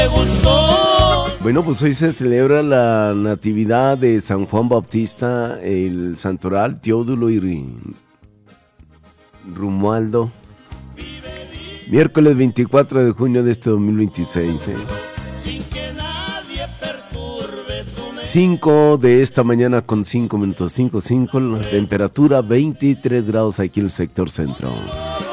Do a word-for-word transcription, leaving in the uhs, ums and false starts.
gustó. Bueno, pues hoy se celebra la natividad de San Juan Bautista, el santoral, Teodulo y Romualdo. Miércoles veinticuatro de junio de este dos mil veintiséis. ¿eh? cinco de esta mañana con cinco minutos, cinco, cinco, la temperatura veintitrés grados aquí en el sector centro.